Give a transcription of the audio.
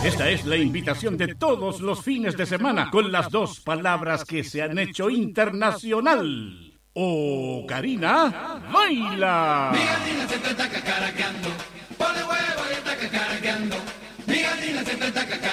Esta es la invitación de todos los fines de semana con las dos palabras que se han hecho internacional. Ocarina, baila. Mi gallina siempre está cacaraqueando, pone huevo y está cacaraqueando. Mi gallina siempre está cacaraqueando.